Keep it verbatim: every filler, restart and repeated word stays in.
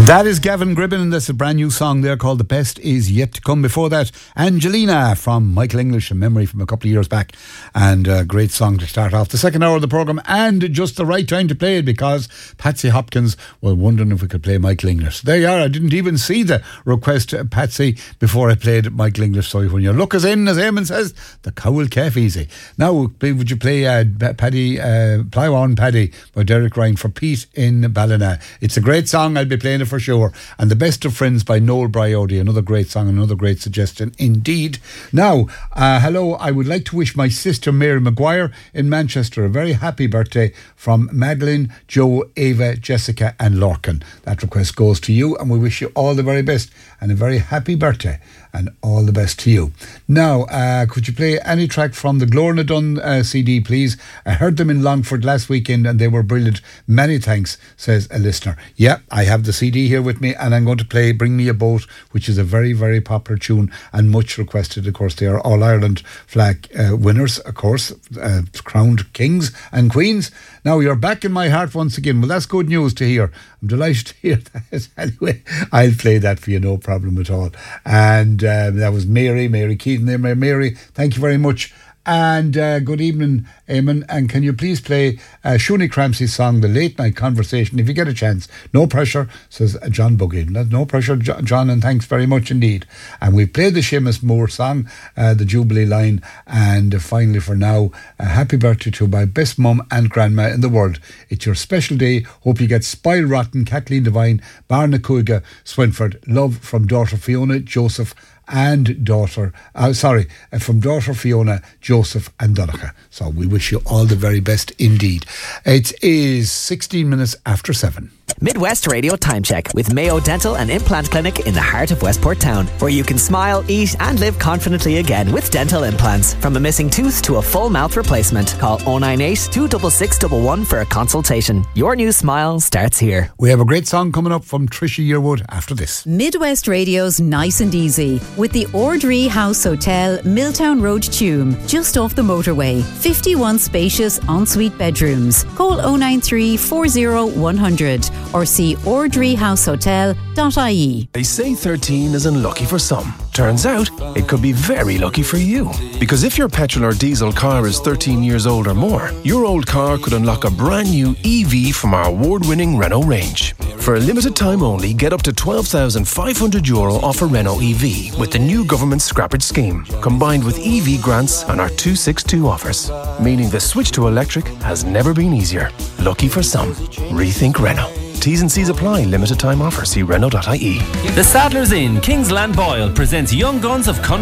That is Gavin Gribben, and that's a brand new song there called The Best Is Yet to Come. Before that, Angelina from Michael English, a memory from a couple of years back, and a great song to start off the second hour of the programme, and just the right time to play it because Patsy Hopkins was wondering if we could play Michael English. There you are. I didn't even see the request, uh, Patsy, before I played Michael English. So when your luck is in, as Eamon says, the cow will calf easy. Now, would you play uh, Paddy, uh, Plough On Paddy by Derek Ryan for Pete in Ballina? It's a great song. I'll be playing it for sure. And The Best of Friends by Noel Bryody, another great song, another great suggestion indeed. Now, uh, hello, I would like to wish my sister Mary Maguire in Manchester a very happy birthday from Madeline, Joe, Ava, Jessica and Lorcan. That request goes to you, and we wish you all the very best and a very happy birthday, and all the best to you. Now, uh, could you play any track from the Glorna Dunn uh, C D, please? I heard them in Longford last weekend and they were brilliant. Many thanks, says a listener. Yeah, I have the C D here with me, and I'm going to play Bring Me a Boat, which is a very, very popular tune and much requested. Of course, they are All-Ireland flag uh, winners, of course, uh, crowned kings and queens. Now, you're back in my heart once again. Well, that's good news to hear. I'm delighted to hear that. Anyway, I'll play that for you, no problem at all. And uh, that was Mary, Mary Keaton there. Mary, thank you very much. And uh, good evening, Eamon. And can you please play uh, Shuni Cramsey's song, The Late Night Conversation, if you get a chance. No pressure, says John Buggy. No pressure, John, and thanks very much indeed. And we played the Seamus Moore song, uh, the Jubilee line. And uh, finally, for now, a happy birthday to my best mum and grandma in the world. It's your special day. Hope you get Spile Rotten, Kathleen Devine, Barna Cuiga, Swinford. Love from daughter Fiona, Joseph, and daughter, uh, sorry, uh, from daughter Fiona, Joseph and Donica. So we wish you all the very best indeed. It is sixteen minutes after seven. Midwest Radio Time Check with Mayo Dental and Implant Clinic in the heart of Westport Town, where you can smile, eat and live confidently again with dental implants. From a missing tooth to a full mouth replacement, call oh nine eight, two six six one one for a consultation. Your new smile starts here. We have a great song coming up from Trisha Yearwood after this. Midwest Radio's Nice and Easy with the Ordree House Hotel, Milltown Road, Tuam, just off the motorway. fifty-one spacious ensuite bedrooms. Call oh nine three, four oh, one hundred or see ordree house hotel dot I E. They say thirteen is unlucky for some. Turns out it could be very lucky for you. Because if your petrol or diesel car is thirteen years old or more, your old car could unlock a brand new E V from our award-winning Renault range. For a limited time only, get up to twelve thousand five hundred euro off a Renault E V with the new government scrappage scheme, combined with E V grants and our two sixty-two offers. Meaning the switch to electric has never been easier. Lucky for some. Rethink Renault. T's and C's apply. Limited time offer. See Renault dot I E. The Sadler's Inn, Kingsland Boyle presents Young Guns of Country